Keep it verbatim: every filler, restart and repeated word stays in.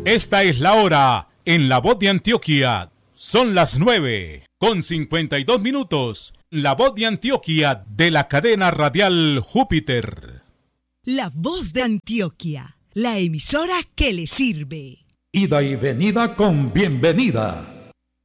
Esta es la hora en La Voz de Antioquia. Son las nueve con cincuenta y dos minutos. La Voz de Antioquia de la cadena radial Júpiter. La Voz de Antioquia, la emisora que le sirve. Ida y venida con bienvenida.